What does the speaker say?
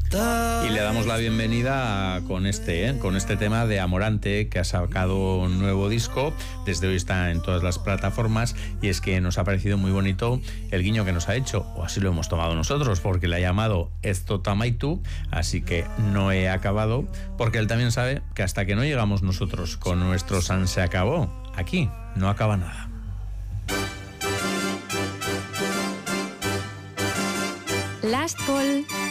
Y le damos la bienvenida con este tema de Amorante, que ha sacado un nuevo disco. Desde hoy está en todas las plataformas, y es que nos ha parecido muy bonito el guiño que nos ha hecho, o así lo hemos tomado nosotros, porque le ha llamado Esto Tamaitu, así que no he acabado, porque él también sabe que hasta que no llegamos nosotros con nuestro San se acabó, aquí no acaba nada. Last Call